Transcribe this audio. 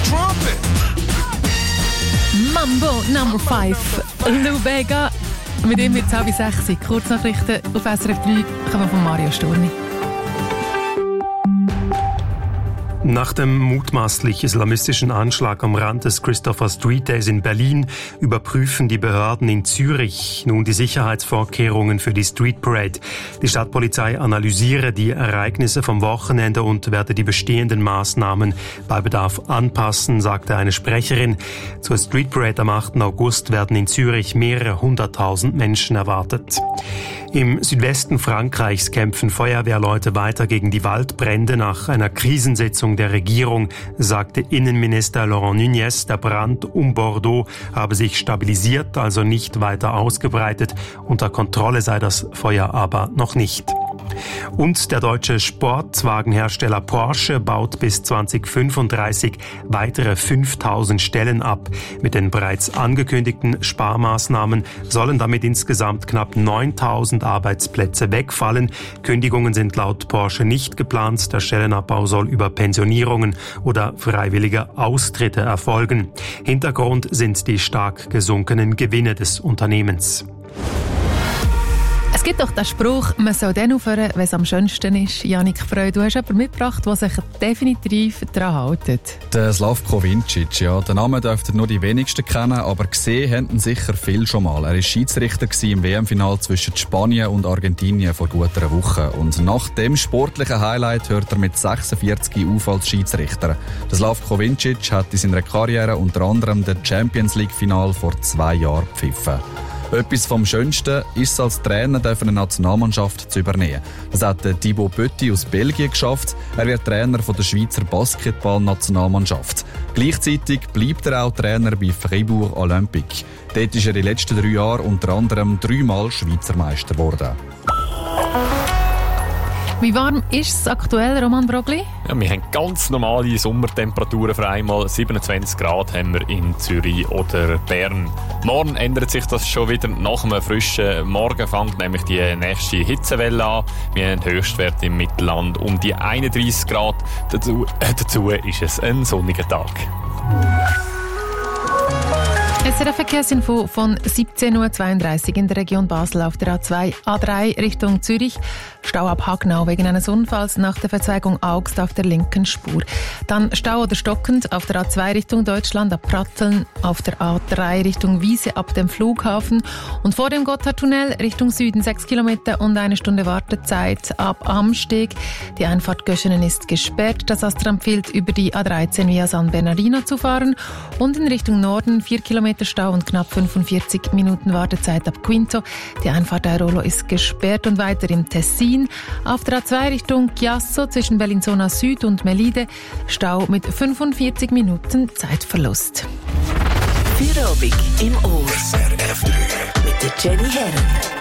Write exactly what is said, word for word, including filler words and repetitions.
trumpet. Mambo Number five. Lou Bega. Mit ihm wird es halb sechs. Kurznachrichten auf S R F drei kommen von Mario Storni. Nach dem mutmaßlich islamistischen Anschlag am Rand des Christopher Street Days in Berlin überprüfen die Behörden in Zürich nun die Sicherheitsvorkehrungen für die Street Parade. Die Stadtpolizei analysiere die Ereignisse vom Wochenende und werde die bestehenden Maßnahmen bei Bedarf anpassen, sagte eine Sprecherin. Zur Street Parade am achten August werden in Zürich mehrere hunderttausend Menschen erwartet. Im Südwesten Frankreichs kämpfen Feuerwehrleute weiter gegen die Waldbrände. Nach einer Krisensitzung der Regierung sagte Innenminister Laurent Nunez, der Brand um Bordeaux habe sich stabilisiert, also nicht weiter ausgebreitet. Unter Kontrolle sei das Feuer aber noch nicht. Und der deutsche Sportwagenhersteller Porsche baut bis zwanzig fünfunddreißig weitere fünftausend Stellen ab. Mit den bereits angekündigten Sparmaßnahmen sollen damit insgesamt knapp neuntausend Arbeitsplätze wegfallen. Kündigungen sind laut Porsche nicht geplant. Der Stellenabbau soll über Pensionierungen oder freiwillige Austritte erfolgen. Hintergrund sind die stark gesunkenen Gewinne des Unternehmens. Es gibt doch den Spruch, man soll dann aufhören, wenn es am schönsten ist. Jannik Freu, du hast jemanden mitgebracht, der sich definitiv daran hält. Der Slavko Vincic, ja. Den Namen dürften nur die wenigsten kennen, aber gesehen haben ihn sicher viel schon mal. Er war Schiedsrichter im W M-Final zwischen Spanien und Argentinien vor gut einer Woche. Und nach dem sportlichen Highlight hört er mit sechsundvierzig auf als Schiedsrichter. Der Slavko Vincic hat in seiner Karriere unter anderem das Champions League-Final vor zwei Jahren gepfiffen. Etwas vom Schönsten ist es, als Trainer eine Nationalmannschaft zu übernehmen. Das hat Thibaut Petit aus Belgien geschafft. Er wird Trainer von der Schweizer Basketball-Nationalmannschaft. Gleichzeitig bleibt er auch Trainer bei Fribourg Olympique. Dort ist er die letzten drei Jahre unter anderem dreimal Schweizer Meister geworden. Wie warm ist es aktuell, Roman Brogli? Ja, wir haben ganz normale Sommertemperaturen für einmal. siebenundzwanzig Grad haben wir in Zürich oder Bern. Morgen ändert sich das schon wieder. Nach einem frischen Morgen fängt nämlich die nächste Hitzewelle an. Wir haben Höchstwerte im Mittelland um die einunddreißig Grad. Dazu, äh, dazu ist es ein sonniger Tag. S R F-Verkehrsinfo von siebzehn Uhr zweiunddreißig in der Region Basel auf der A zwei, A drei Richtung Zürich. Stau ab Hagnau wegen eines Unfalls nach der Verzweigung Augst auf der linken Spur. Dann Stau oder stockend auf der A zwei Richtung Deutschland ab Pratteln, auf der A drei Richtung Wiese ab dem Flughafen und vor dem Gotthardtunnel Richtung Süden sechs Kilometer und eine Stunde Wartezeit ab Amsteg. Die Einfahrt Göschenen ist gesperrt. Das Astra empfiehlt, über die A dreizehn via San Bernardino zu fahren und in Richtung Norden vier Kilometer Stau und knapp fünfundvierzig Minuten Wartezeit ab Quinto. Die Einfahrt Airolo ist gesperrt und weiter im Tessin. Auf der A zwei Richtung Chiasso zwischen Bellinzona Süd und Melide Stau mit fünfundvierzig Minuten Zeitverlust. Feierabend im Ohr. S R F drei mit der Jenny Herren.